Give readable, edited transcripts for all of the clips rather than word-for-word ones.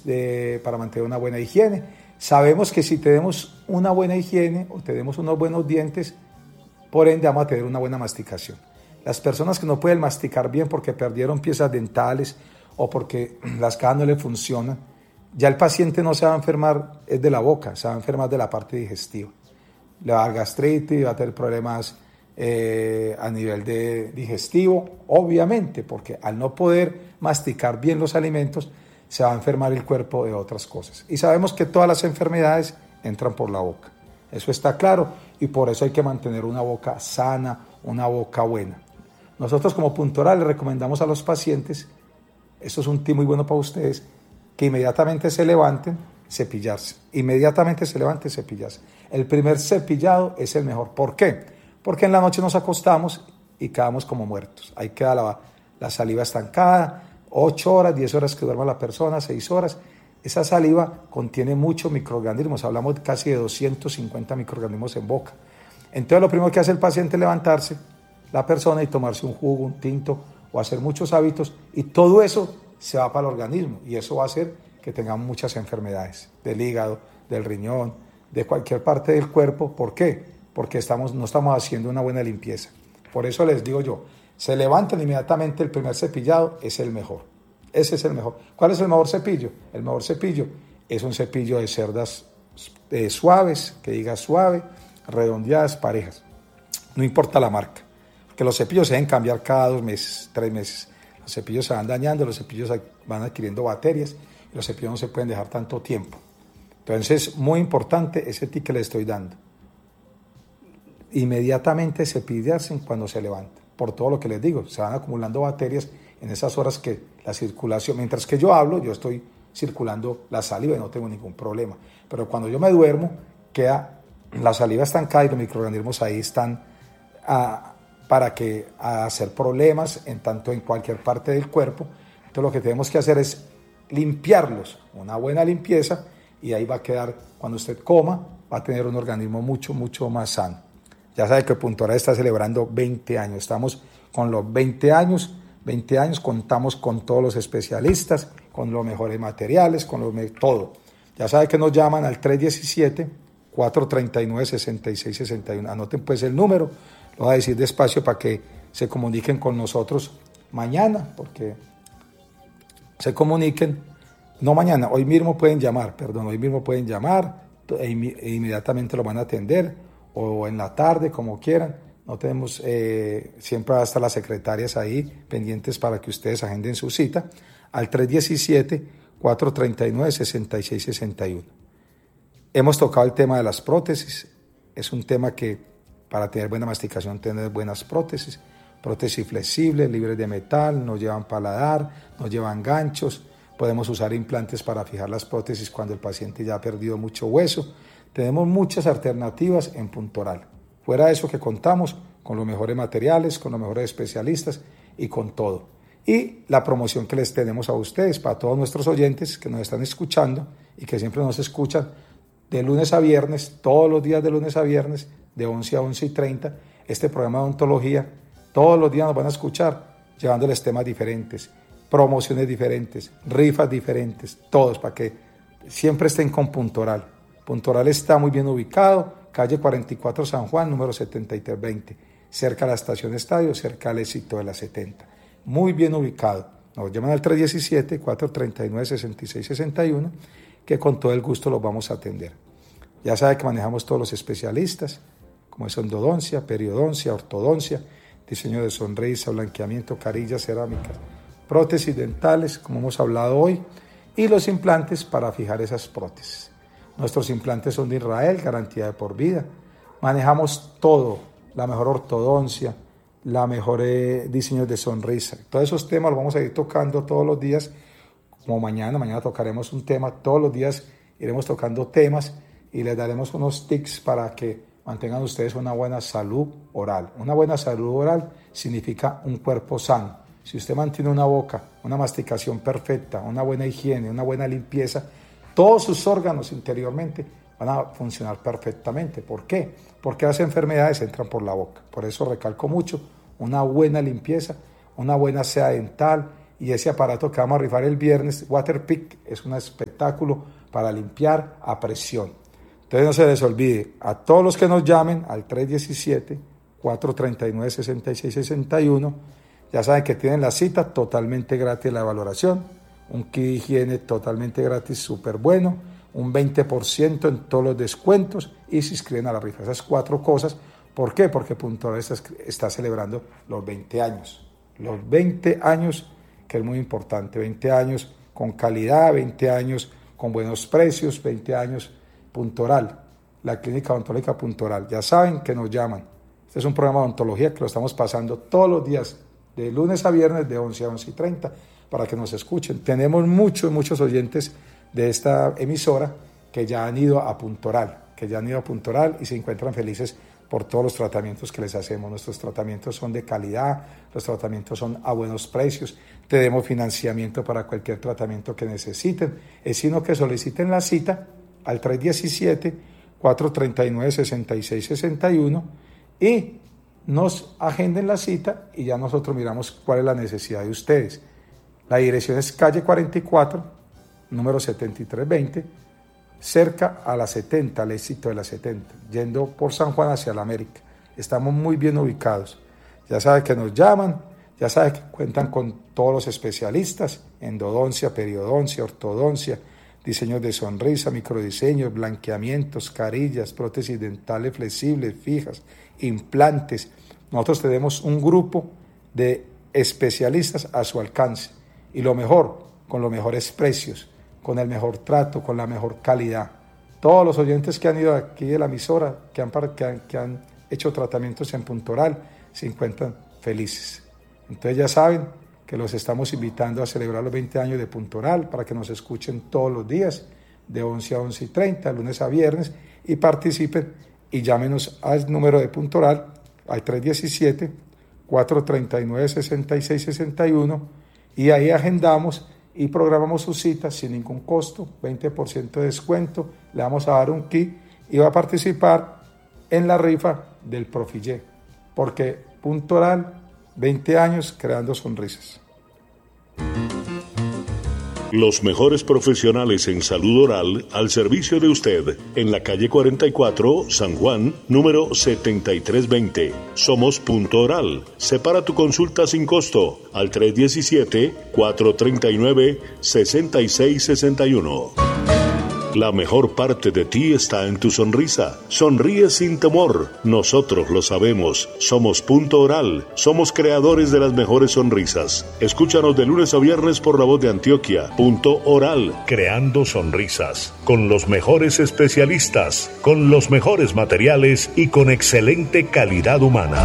para mantener una buena higiene. Sabemos que si tenemos una buena higiene o tenemos unos buenos dientes, por ende vamos a tener una buena masticación. Las personas que no pueden masticar bien porque perdieron piezas dentales o porque las cajas no le funcionan, ya el paciente no se va a enfermar es de la boca, se va a enfermar de la parte digestiva. Le va a dar gastritis, va a tener problemas a nivel digestivo, obviamente, porque al no poder masticar bien los alimentos, se va a enfermar el cuerpo de otras cosas. Y sabemos que todas las enfermedades entran por la boca. Eso está claro y por eso hay que mantener una boca sana, una boca buena. Nosotros como Puntoral le recomendamos a los pacientes, esto es un tip muy bueno para ustedes, que inmediatamente se levanten, cepillarse. Inmediatamente se levanten, cepillarse. El primer cepillado es el mejor. ¿Por qué? Porque en la noche nos acostamos y quedamos como muertos. Ahí queda la saliva estancada, 8 horas, 10 horas que duerma la persona, 6 horas. Esa saliva contiene muchos microorganismos, hablamos casi de 250 microorganismos en boca. Entonces lo primero que hace el paciente es levantarse, la persona, y tomarse un jugo, un tinto o hacer muchos hábitos, y todo eso se va para el organismo y eso va a hacer que tengamos muchas enfermedades del hígado, del riñón, de cualquier parte del cuerpo. ¿Por qué? Porque no estamos haciendo una buena limpieza. Por eso les digo yo, se levantan inmediatamente, el primer cepillado es el mejor. Ese es el mejor. ¿Cuál es el mejor cepillo? El mejor cepillo es un cepillo de cerdas suaves, que diga suave, redondeadas, parejas. No importa la marca, porque los cepillos se deben cambiar cada 2 meses, 3 meses. Los cepillos se van dañando, los cepillos van adquiriendo bacterias y los cepillos no se pueden dejar tanto tiempo. Entonces, muy importante ese tip que les estoy dando. Inmediatamente cepillarse cuando se levanta. Por todo lo que les digo, se van acumulando bacterias en esas horas que la circulación, mientras que yo hablo, yo estoy circulando la saliva y no tengo ningún problema. Pero cuando yo me duermo, queda la saliva estancada y los microorganismos ahí están para hacer problemas tanto en cualquier parte del cuerpo. Entonces lo que tenemos que hacer es limpiarlos, una buena limpieza, y ahí va a quedar, cuando usted coma, va a tener un organismo mucho, mucho más sano. Ya sabe que Puntoral está celebrando 20 años, estamos con los 20 años, contamos con todos los especialistas, con los mejores materiales, todo. Ya sabe que nos llaman al 317-439-6661. Anoten pues el número, lo voy a decir despacio para que se comuniquen con nosotros mañana, porque se comuniquen, no mañana, hoy mismo pueden llamar e inmediatamente lo van a atender, o en la tarde, como quieran. No tenemos, siempre va a estar las secretarias ahí pendientes para que ustedes agenden su cita al 317-439-6661. Hemos tocado el tema de las prótesis. Es un tema que para tener buena masticación, tener buenas prótesis flexibles, libres de metal, no llevan paladar, no llevan ganchos. Podemos usar implantes para fijar las prótesis cuando el paciente ya ha perdido mucho hueso. Tenemos muchas alternativas en Puntoral. Fuera de eso, que contamos con los mejores materiales, con los mejores especialistas y con todo. Y la promoción que les tenemos a ustedes, para todos nuestros oyentes que nos están escuchando y que siempre nos escuchan, de lunes a viernes, todos los días de lunes a viernes, de 11 a 11:30, este programa de odontología, todos los días nos van a escuchar llevándoles temas diferentes, promociones diferentes, rifas diferentes, todos, para que siempre estén con Puntoral. Puntoral está muy bien ubicado, calle 44 San Juan, número 7320, cerca de la estación Estadio, cerca del éxito de la 70. Muy bien ubicado. Nos llaman al 317-439-6661, que con todo el gusto los vamos a atender. Ya sabe que manejamos todos los especialistas, como es endodoncia, periodoncia, ortodoncia, diseño de sonrisa, blanqueamiento, carillas, cerámicas, prótesis dentales, como hemos hablado hoy, y los implantes para fijar esas prótesis. Nuestros implantes son de Israel, garantía de por vida. Manejamos todo, la mejor ortodoncia, la mejor diseño de sonrisa. Todos esos temas los vamos a ir tocando todos los días, como mañana tocaremos un tema, todos los días iremos tocando temas y les daremos unos tips para que mantengan ustedes una buena salud oral. Una buena salud oral significa un cuerpo sano. Si usted mantiene una boca, una masticación perfecta, una buena higiene, una buena limpieza, todos sus órganos interiormente van a funcionar perfectamente. ¿Por qué? Porque las enfermedades entran por la boca. Por eso recalco mucho una buena limpieza, una buena aseo dental, y ese aparato que vamos a rifar el viernes, Waterpik, es un espectáculo para limpiar a presión. Entonces no se les olvide, a todos los que nos llamen al 317-439-6661, ya saben que tienen la cita totalmente gratis, la valoración, un kit de higiene totalmente gratis, súper bueno, un 20% en todos los descuentos y se inscriben a la rifa. Esas 4 cosas. ¿Por qué? Porque Puntoral está celebrando los 20 años. Los 20 años, que es muy importante. 20 años con calidad, 20 años con buenos precios, 20 años Puntoral. La clínica odontológica Puntoral. Ya saben que nos llaman. Este es un programa de odontología que lo estamos pasando todos los días, de lunes a viernes, de 11 a 11:30, para que nos escuchen. Tenemos muchos oyentes de esta emisora que ya han ido a Puntoral, y se encuentran felices por todos los tratamientos que les hacemos. Nuestros tratamientos son de calidad, los tratamientos son a buenos precios, tenemos financiamiento para cualquier tratamiento que necesiten, es sino que soliciten la cita al 317-439-6661 y nos agenden la cita y ya nosotros miramos cuál es la necesidad de ustedes. La dirección es calle 44, número 7320, cerca a la 70, al éxito de la 70, yendo por San Juan hacia la América. Estamos muy bien ubicados. Ya saben que nos llaman, ya saben que cuentan con todos los especialistas, endodoncia, periodoncia, ortodoncia, diseños de sonrisa, microdiseños, blanqueamientos, carillas, prótesis dentales flexibles, fijas, implantes. Nosotros tenemos un grupo de especialistas a su alcance y lo mejor, con los mejores precios, con el mejor trato, con la mejor calidad. Todos los oyentes que han ido aquí de la emisora, que han hecho tratamientos en Puntoral, se encuentran felices. Entonces ya saben que los estamos invitando a celebrar los 20 años de Puntoral para que nos escuchen todos los días, de 11 a 11:30, lunes a viernes, y participen y llámenos al número de Puntoral, al 317-439-6661, y ahí agendamos y programamos su cita sin ningún costo, 20% de descuento, le vamos a dar un kit y va a participar en la rifa del Profillé, porque Puntoral, 20 años creando sonrisas. Los mejores profesionales en salud oral al servicio de usted en la calle 44, San Juan, número 7320. Somos Punto Oral. Separa tu consulta sin costo al 317-439-6661. La mejor parte de ti está en tu sonrisa. Sonríe sin temor. Nosotros lo sabemos. Somos Punto Oral. Somos creadores de las mejores sonrisas. Escúchanos de lunes a viernes por La Voz de Antioquia. Punto Oral. Creando sonrisas. Con los mejores especialistas, con los mejores materiales y con excelente calidad humana.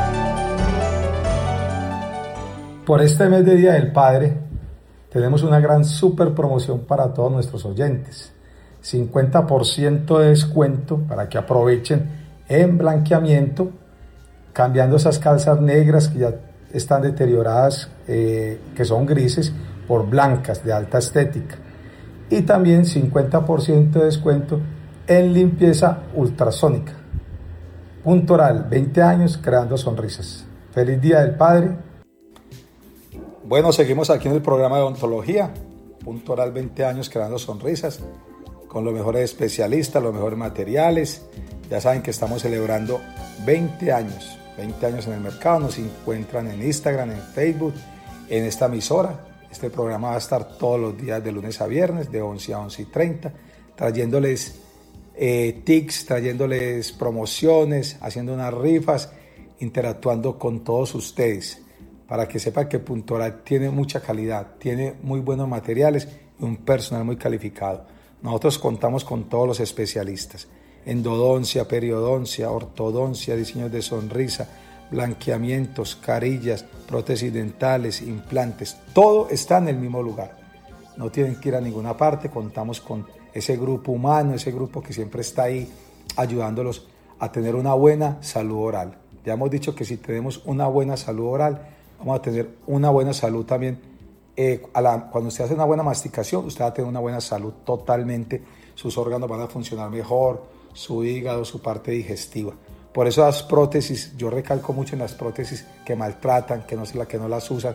Por este mes de Día del Padre, tenemos una gran super promoción para todos nuestros oyentes. 50% de descuento para que aprovechen en blanqueamiento, cambiando esas calzas negras que ya están deterioradas, que son grises, por blancas de alta estética. Y también 50% de descuento en limpieza ultrasónica. Punto Oral, 20 años creando sonrisas. Feliz Día del Padre. Bueno, seguimos aquí en el programa de odontología. Punto Oral, 20 años creando sonrisas, con los mejores especialistas, los mejores materiales. Ya saben que estamos celebrando 20 años en el mercado. Nos encuentran en Instagram, en Facebook, en esta emisora. Este programa va a estar todos los días de lunes a viernes, de 11 a 11:30, trayéndoles tics, trayéndoles promociones, haciendo unas rifas, interactuando con todos ustedes, para que sepan que Punto Oral tiene mucha calidad, tiene muy buenos materiales y un personal muy calificado. Nosotros contamos con todos los especialistas: endodoncia, periodoncia, ortodoncia, diseños de sonrisa, blanqueamientos, carillas, prótesis dentales, implantes. Todo está en el mismo lugar. No tienen que ir a ninguna parte. Contamos con ese grupo humano, ese grupo que siempre está ahí ayudándolos a tener una buena salud oral. Ya hemos dicho que si tenemos una buena salud oral, vamos a tener una buena salud también. Cuando usted hace una buena masticación, usted va a tener una buena salud totalmente. Sus órganos van a funcionar mejor, su hígado, su parte digestiva. Por eso las prótesis, yo recalco mucho en las prótesis que maltratan, que no las usan,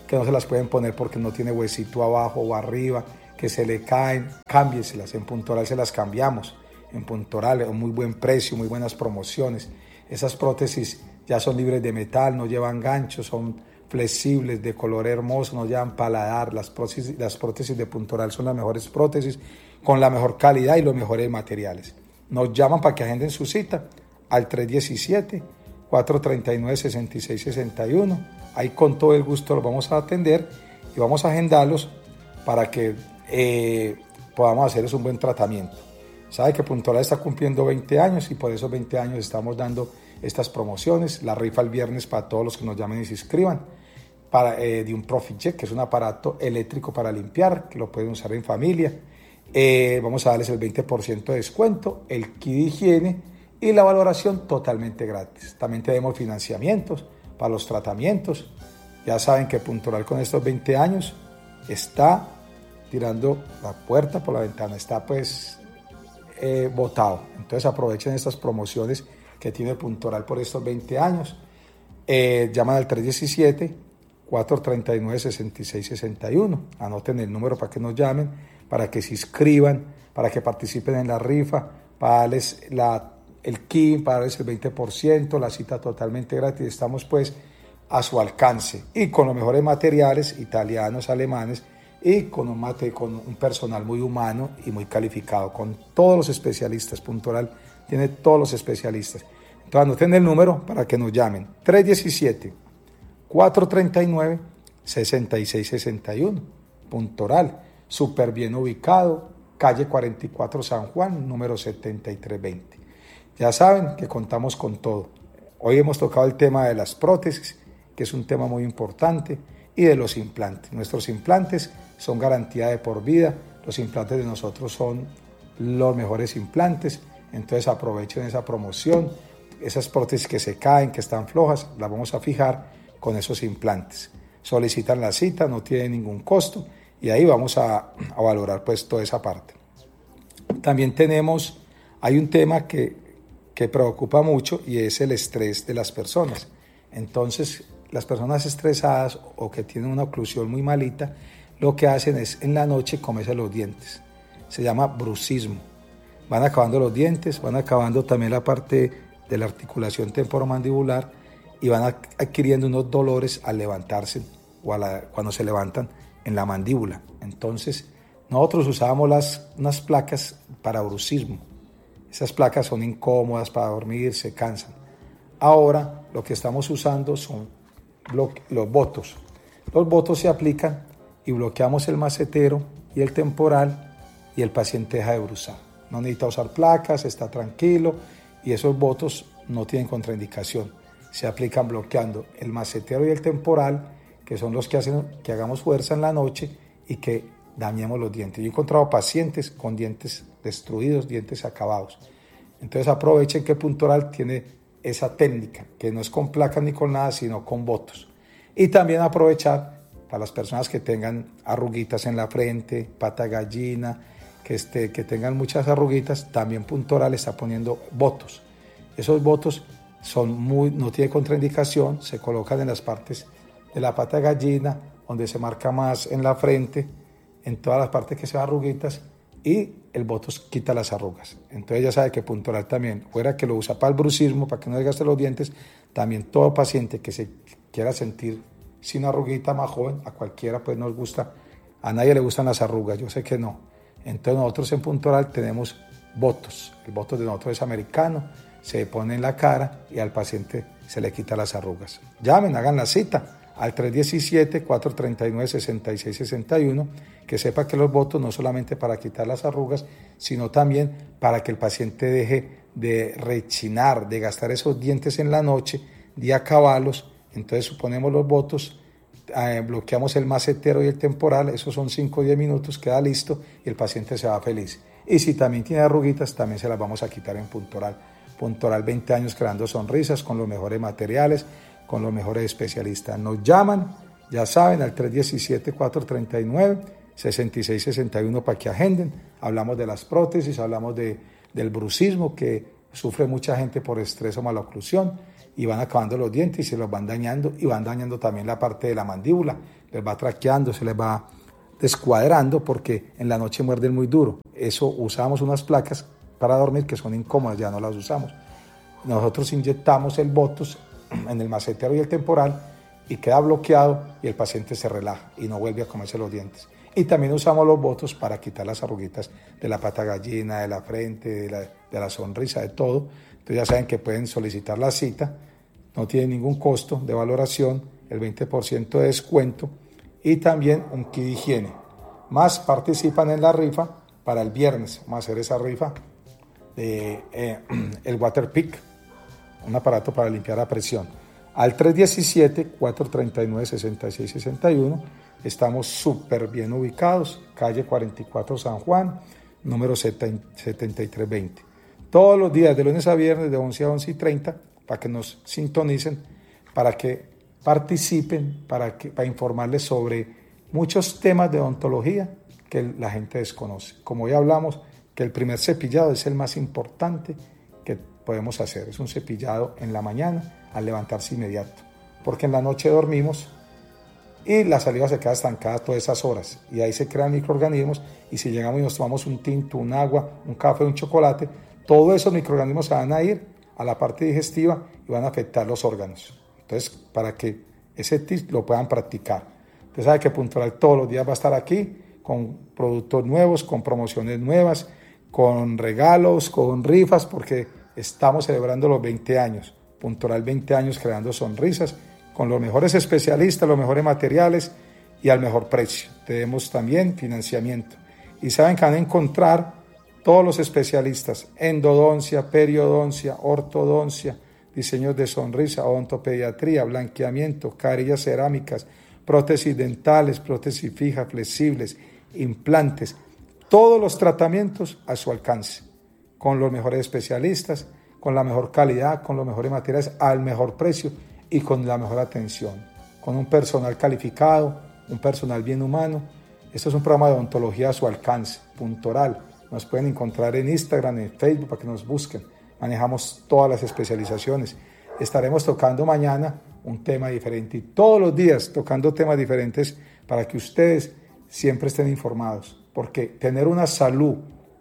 que no se las pueden poner porque no tiene huesito abajo o arriba, que se le caen, cámbieselas. En Puntoral se las cambiamos. En Puntoral, a un muy buen precio, muy buenas promociones. Esas prótesis ya son libres de metal, no llevan ganchos, son flexibles, de color hermoso, no llevan paladar. Las prótesis de Puntoral son las mejores prótesis, con la mejor calidad y los mejores materiales. Nos llaman para que agenden su cita al 317-439-6661. Ahí con todo el gusto los vamos a atender y vamos a agendarlos para que podamos hacerles un buen tratamiento. Sabe que Puntoral está cumpliendo 20 años y por esos 20 años estamos dando estas promociones. La rifa el viernes para todos los que nos llamen y se inscriban de un ProfiCheck, que es un aparato eléctrico para limpiar, que lo pueden usar en familia. Vamos a darles el 20% de descuento, el kit de higiene y la valoración totalmente gratis. También tenemos financiamientos para los tratamientos. Ya saben que Puntoral con estos 20 años está tirando la puerta por la ventana, está pues botado. Entonces aprovechen estas promociones que tiene Puntoral por estos 20 años. Llaman al 317-439-6661. Anoten el número para que nos llamen, para que se inscriban, para que participen en la rifa, para darles el kit, para darles el 20%, la cita totalmente gratis. Estamos pues a su alcance y con los mejores materiales italianos, alemanes, y con un personal muy humano y muy calificado, con todos los especialistas. Puntoral tiene todos los especialistas. Entonces anoten el número para que nos llamen. 317-439-6661. Puntoral, súper bien ubicado, calle 44 San Juan, número 7320. Ya saben que contamos con todo. Hoy hemos tocado el tema de las prótesis, que es un tema muy importante, y de los implantes. Nuestros implantes son garantía de por vida. Los implantes de nosotros son los mejores implantes. Entonces aprovechen esa promoción. Esas prótesis que se caen, que están flojas, las vamos a fijar con esos implantes. Solicitan la cita, no tiene ningún costo y ahí vamos a valorar pues toda esa parte. También hay un tema que preocupa mucho y es el estrés de las personas. Entonces, las personas estresadas o que tienen una oclusión muy malita, lo que hacen es en la noche comerse los dientes. Se llama bruxismo. Van acabando los dientes, van acabando también la parte de la articulación temporomandibular y van adquiriendo unos dolores al levantarse o cuando se levantan en la mandíbula. Entonces, nosotros usábamos unas placas para bruxismo. Esas placas son incómodas para dormir, se cansan. Ahora lo que estamos usando son los botos. Los botos se aplican y bloqueamos el macetero y el temporal y el paciente deja de bruxar. No necesita usar placas, está tranquilo y esos botos no tienen contraindicación. Se aplican bloqueando el macetero y el temporal, que son los que hacen que hagamos fuerza en la noche y que dañemos los dientes. Yo he encontrado pacientes con dientes destruidos, dientes acabados. Entonces aprovechen que Puntoral tiene esa técnica, que no es con placas ni con nada, sino con botos. Y también aprovechar para las personas que tengan arruguitas en la frente, pata gallina, que tengan muchas arruguitas, también Puntoral está poniendo botos. Esos botos no tienen contraindicación, se colocan en las partes de la pata gallina, donde se marca más en la frente, en todas las partes que se ven arruguitas, y el botos quita las arrugas. Entonces ya sabe que Puntoral también, fuera que lo usa para el bruxismo, para que no desgaste los dientes, también todo paciente que se quiera sentir sin arruguita, más joven, a cualquiera pues nos gusta, a nadie le gustan las arrugas, yo sé que no. Entonces nosotros en Puntoral tenemos botos. El botos de nosotros es americano, se pone en la cara y al paciente se le quita las arrugas. Llamen, hagan la cita al 317-439-6661, que sepa que los botos no solamente para quitar las arrugas, sino también para que el paciente deje de rechinar, de gastar esos dientes en la noche, de acabarlos. Entonces ponemos los botos, bloqueamos el macetero y el temporal, esos son 5 o 10 minutos, queda listo y el paciente se va feliz. Y si también tiene arruguitas, también se las vamos a quitar en Puntoral. Puntoral 20 años creando sonrisas con los mejores materiales, con los mejores especialistas. Nos llaman, ya saben, al 317-439-6661 para que agenden. Hablamos de las prótesis, hablamos del bruxismo que sufre mucha gente por estrés o maloclusión y van acabando los dientes y se los van dañando y van dañando también la parte de la mandíbula, les va traqueando, se les va descuadrando porque en la noche muerden muy duro. Eso usamos unas placas para dormir que son incómodas, ya no las usamos. Nosotros inyectamos el Botox en el macetero y el temporal y queda bloqueado y el paciente se relaja y no vuelve a comerse los dientes. Y también usamos los Botox para quitar las arruguitas de la pata gallina, de la frente, de la sonrisa, de todo. Entonces ya saben que pueden solicitar la cita, no tiene ningún costo de valoración, el 20% de descuento y también un kit de higiene. Más participan en la rifa para el viernes, vamos a hacer esa rifa de el Waterpik, un aparato para limpiar a presión. Al 317-439-6661, estamos súper bien ubicados, calle 44 San Juan, número 7320. Todos los días, de lunes a viernes, de 11 a 11:30, para que nos sintonicen, para que participen, para informarles sobre muchos temas de odontología que la gente desconoce. Como ya hablamos, que el primer cepillado es el más importante que podemos hacer. Es un cepillado en la mañana al levantarse inmediato, porque en la noche dormimos y la saliva se queda estancada todas esas horas y ahí se crean microorganismos y si llegamos y nos tomamos un tinto, un agua, un café, un chocolate, todos esos microorganismos se van a ir a la parte digestiva y van a afectar los órganos. Entonces, para que ese tip lo puedan practicar. Usted sabe que Puntoral todos los días va a estar aquí con productos nuevos, con promociones nuevas, con regalos, con rifas, porque estamos celebrando los 20 años. Puntoral 20 años creando sonrisas, con los mejores especialistas, los mejores materiales y al mejor precio. Tenemos también financiamiento. Y saben que van a encontrar todos los especialistas, endodoncia, periodoncia, ortodoncia, diseños de sonrisa, odontopediatría, blanqueamiento, carillas cerámicas, prótesis dentales, prótesis fijas, flexibles, implantes, todos los tratamientos a su alcance, con los mejores especialistas, con la mejor calidad, con los mejores materiales, al mejor precio y con la mejor atención, con un personal calificado, un personal bien humano. Esto es un programa de odontología a su alcance, Puntoral. Nos pueden encontrar en Instagram, en Facebook, para que nos busquen. Manejamos todas las especializaciones. Estaremos tocando mañana un tema diferente y todos los días tocando temas diferentes para que ustedes siempre estén informados. Porque tener una salud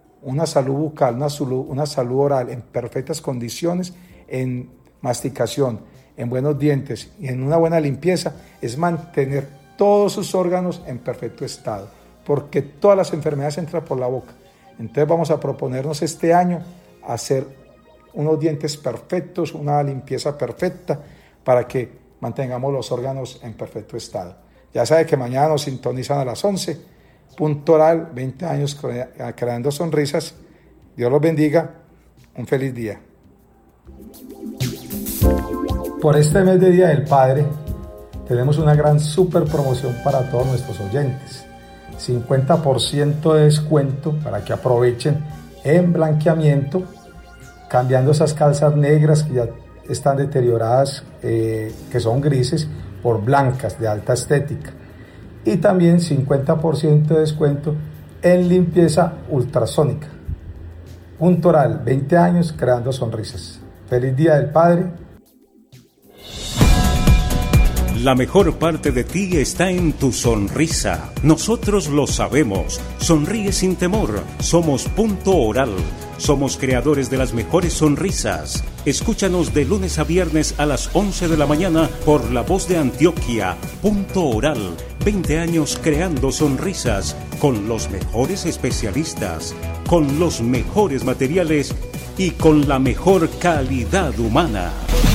bucal, una salud oral en perfectas condiciones, en masticación, en buenos dientes y en una buena limpieza, es mantener todos sus órganos en perfecto estado. Porque todas las enfermedades entran por la boca. Entonces vamos a proponernos este año hacer unos dientes perfectos, una limpieza perfecta para que mantengamos los órganos en perfecto estado. Ya sabe que mañana nos sintonizan a las 11. Puntoral, 20 años creando sonrisas. Dios los bendiga. Un feliz día. Por este mes de Día del Padre tenemos una gran super promoción para todos nuestros oyentes. 50% de descuento para que aprovechen en blanqueamiento, cambiando esas calzas negras que ya están deterioradas, que son grises, por blancas de alta estética. Y también 50% de descuento en limpieza ultrasónica. Puntoral, 20 años creando sonrisas. Feliz Día del Padre. La mejor parte de ti está en tu sonrisa. Nosotros lo sabemos. Sonríe sin temor. Somos Punto Oral. Somos creadores de las mejores sonrisas. Escúchanos de lunes a viernes a las 11 de la mañana por La Voz de Antioquia. Punto Oral. 20 años creando sonrisas con los mejores especialistas, con los mejores materiales y con la mejor calidad humana.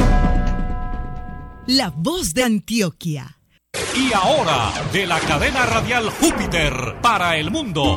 La Voz de Antioquia. Y ahora, de la cadena radial Júpiter para el mundo,